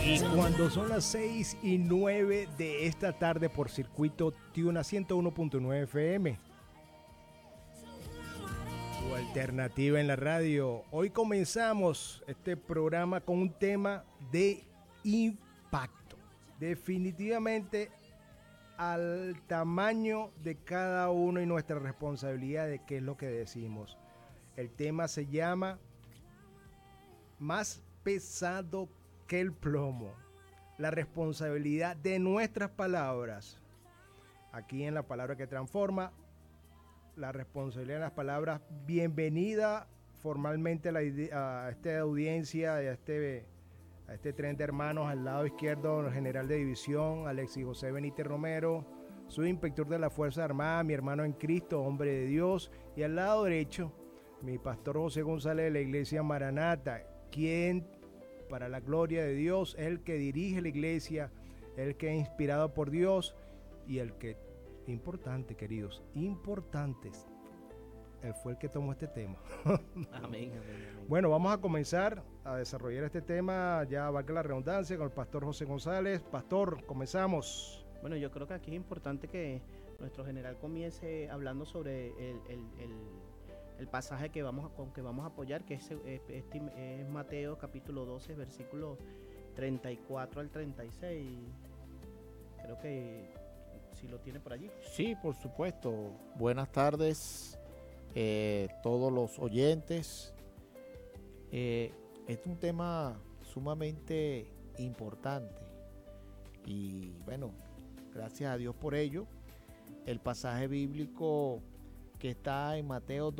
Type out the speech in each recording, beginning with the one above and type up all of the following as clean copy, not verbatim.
Y cuando son las 6:09 de esta tarde por Circuito Tuna 101.9 FM, tu alternativa en la radio. Hoy comenzamos este programa con un tema de impacto. Definitivamente al tamaño de cada uno y nuestra responsabilidad de qué es lo que decimos. El tema se llama Más pesado que el plomo. La responsabilidad de nuestras palabras. Aquí en La Palabra que Transforma, la responsabilidad de las palabras. Bienvenida formalmente a esta audiencia, a este tren de hermanos. Al lado izquierdo, el general de división, Alexis José Benítez Romero, su inspector de la Fuerza Armada, mi hermano en Cristo, hombre de Dios. Y al lado derecho, mi pastor José González de la Iglesia Maranata, quien, para la gloria de Dios, es el que dirige la iglesia, el que es inspirado por Dios y el que, importante, queridos, importantes, él fue el que tomó este tema. Amén. Bueno, vamos a comenzar a desarrollar este tema, ya valga la redundancia, con el pastor José González. Pastor, comenzamos. Bueno, yo creo que aquí es importante que nuestro general comience hablando sobre el pasaje con que vamos a apoyar, que es Mateo capítulo 12, versículos 34 al 36. Creo que si lo tiene por allí. Sí, por supuesto. Buenas tardes, todos los oyentes. Este es un tema sumamente importante y bueno, gracias a Dios por ello. El pasaje bíblico que está en Mateo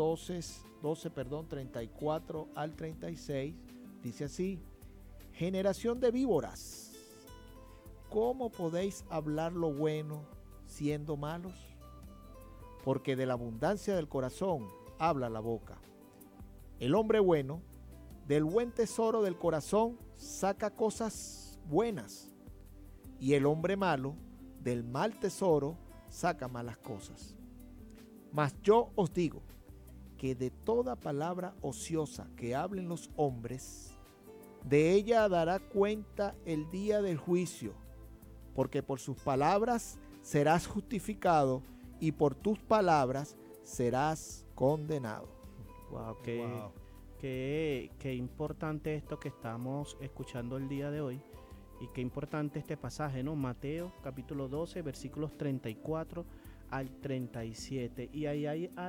34 al 36, dice así: generación de víboras, ¿cómo podéis hablar lo bueno siendo malos? Porque de la abundancia del corazón habla la boca. El hombre bueno, del buen tesoro del corazón, saca cosas buenas, y el hombre malo, del mal tesoro, saca malas cosas. Mas yo os digo que de toda palabra ociosa que hablen los hombres, de ella dará cuenta el día del juicio, porque por sus palabras serás justificado y por tus palabras serás condenado. Wow, qué importante esto que estamos escuchando el día de hoy, y qué importante este pasaje, ¿no? Mateo capítulo 12, versículos 34 al 37. Y ahí hay